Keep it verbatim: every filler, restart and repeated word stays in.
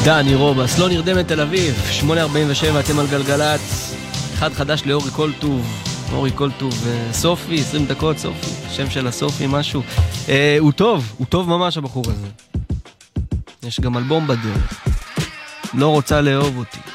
דני רובס, לא נרדמת תל אביב, שמונה ארבעים ושבע, אתם על גלגלץ, אחד חדש לאורי כל טוב, אורי כל טוב, סופי, עשרים דקות, סופי, שם של הסופי, משהו, אה, הוא טוב, הוא טוב ממש הבחור הזה, יש גם אלבום בדרך, לא רוצה לאהוב אותי.